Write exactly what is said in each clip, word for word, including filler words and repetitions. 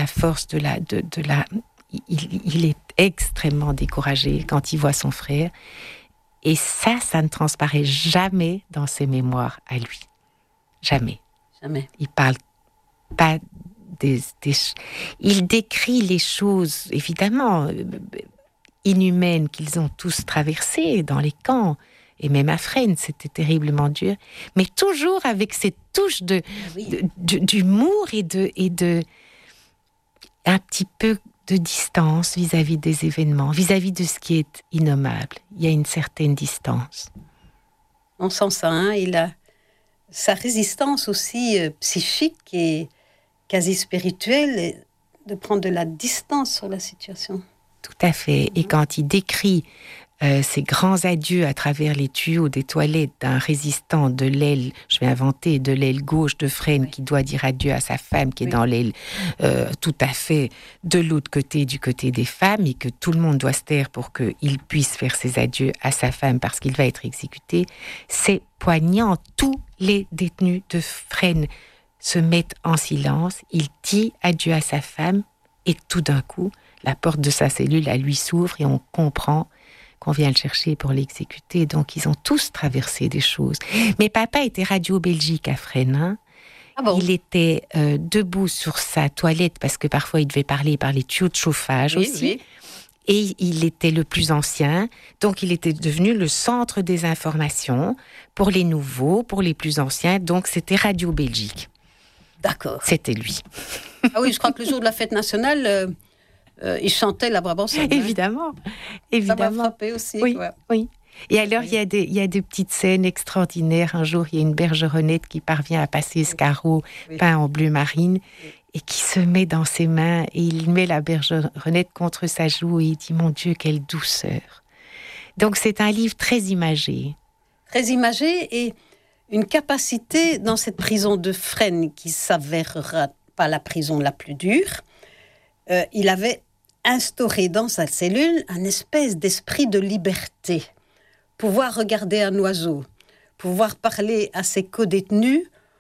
la force de la... De, de la il, il est extrêmement découragé quand il voit son frère. Et ça, ça ne transparaît jamais dans ses mémoires à lui. Jamais. Jamais. Il parle pas des, des... Il décrit les choses, évidemment, inhumaines qu'ils ont tous traversées dans les camps. Et même à Fresnes, c'était terriblement dur. Mais toujours avec cette touche de, oui. de, de, d'humour et de, et de... un petit peu de distance vis-à-vis des événements, vis-à-vis de ce qui est innommable. Il y a une certaine distance. On sent ça, hein, il a sa résistance aussi euh, psychique et quasi spirituelle, et de prendre de la distance sur la situation. Tout à fait. Et quand il décrit euh, ces grands adieux à travers les tuyaux des toilettes d'un résistant de l'aile, je vais inventer, de l'aile gauche de Fresnes, oui. qui doit dire adieu à sa femme, qui oui. est dans l'aile euh, tout à fait de l'autre côté, du côté des femmes, et que tout le monde doit se taire pour qu'il puisse faire ses adieux à sa femme parce qu'il va être exécuté, c'est poignant. Tous les détenus de Fresnes se mettent en silence, il dit adieu à sa femme, et tout d'un coup, la porte de sa cellule à lui s'ouvre et on comprend qu'on vient le chercher pour l'exécuter. Donc, ils ont tous traversé des choses. Mais papa était Radio-Belgique à Fresnes. Hein. Ah bon? Il était euh, debout sur sa toilette parce que parfois, il devait parler par les tuyaux de chauffage oui, aussi. Oui. Et il était le plus ancien. Donc, il était devenu le centre des informations pour les nouveaux, pour les plus anciens. Donc, c'était Radio-Belgique. D'accord. C'était lui. Ah oui, je crois que le jour de la fête nationale... Euh... Euh, il chantait la Brabançonne. Évidemment, évidemment. Ça m'a frappé aussi. Oui, quoi. oui. Et alors, il oui. y a des, il y a des petites scènes extraordinaires. Un jour, il y a une bergeronnette qui parvient à passer ce carreau oui. peint en bleu marine oui. et qui se met dans ses mains et il met la bergeronnette contre sa joue et il dit « Mon Dieu, quelle douceur !» Donc, c'est un livre très imagé. Très imagé et une capacité dans cette prison de Fresnes qui s'avérera pas la prison la plus dure. Euh, il avait instauré dans sa cellule un espèce d'esprit de liberté. Pouvoir regarder un oiseau, pouvoir parler à ses co-détenus,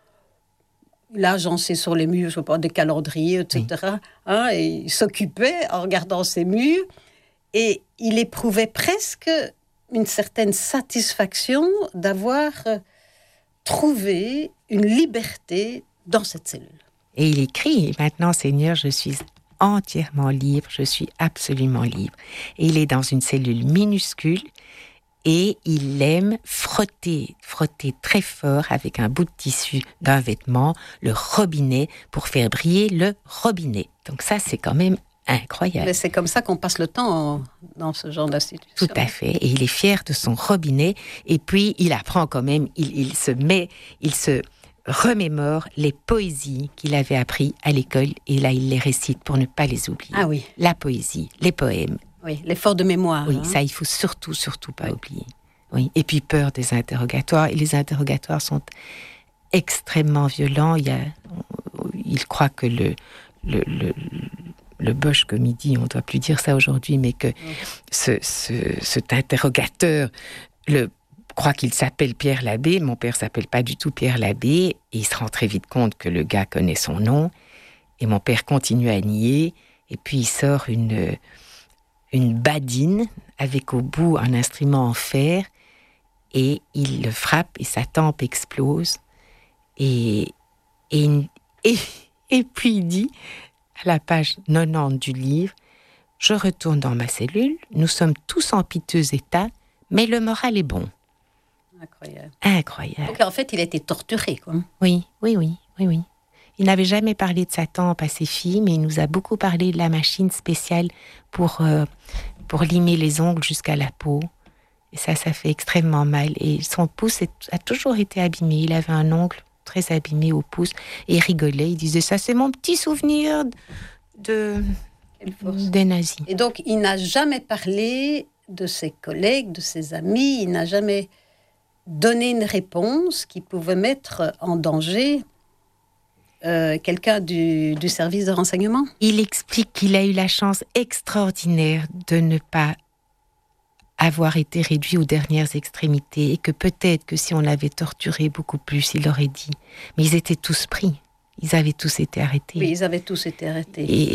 il a agencé sur les murs, je sais pas, des calendriers, et cetera. Oui. Hein, et il s'occupait en regardant ces murs et il éprouvait presque une certaine satisfaction d'avoir trouvé une liberté dans cette cellule. Et il écrit, maintenant Seigneur, je suis entièrement libre, je suis absolument libre. Et il est dans une cellule minuscule et il aime frotter, frotter très fort avec un bout de tissu d'un vêtement, le robinet, pour faire briller le robinet. Donc ça, c'est quand même incroyable. Mais c'est comme ça qu'on passe le temps en, dans ce genre d'institution. Tout à fait. Et il est fier de son robinet. Et puis, il apprend quand même, il, il se met, il se... remémore les poésies qu'il avait apprises à l'école et là il les récite pour ne pas les oublier. Ah oui. La poésie, les poèmes. Oui, l'effort de mémoire. Oui, hein. ça il faut surtout, surtout pas oui. oublier. Oui. Et puis peur des interrogatoires. Et les interrogatoires sont extrêmement violents. Il y a, il croit que le le le, le Bosch, comme il dit, on ne doit plus dire ça aujourd'hui, mais que oui. ce, ce, cet interrogateur le croit qu'il s'appelle Pierre Labbé. Mon père s'appelle pas du tout Pierre Labbé. Et il se rend très vite compte que le gars connaît son nom. Et mon père continue à nier. Et puis il sort une, une badine avec au bout un instrument en fer. Et il le frappe et sa tempe explose. Et, et, et, et puis il dit, à la page quatre-vingt-dix du livre, « Je retourne dans ma cellule. Nous sommes tous en piteux état, mais le moral est bon. » Incroyable. Incroyable. Donc en fait, il a été torturé, quoi. Oui, oui, oui, oui, oui. Il n'avait jamais parlé de sa tempe à ses filles, mais il nous a beaucoup parlé de la machine spéciale pour, euh, pour limer les ongles jusqu'à la peau. Et ça, ça fait extrêmement mal. Et son pouce est, a toujours été abîmé. Il avait un ongle très abîmé au pouce. Et il rigolait. Il disait, ça, c'est mon petit souvenir de, des nazis. Et donc, il n'a jamais parlé de ses collègues, de ses amis. Il n'a jamais donné une réponse qui pouvait mettre en danger euh, quelqu'un du, du service de renseignement. Il explique qu'il a eu la chance extraordinaire de ne pas avoir été réduit aux dernières extrémités et que peut-être que si on l'avait torturé beaucoup plus, il aurait dit. Mais ils étaient tous pris. Ils avaient tous été arrêtés. Oui, ils avaient tous été arrêtés. Et,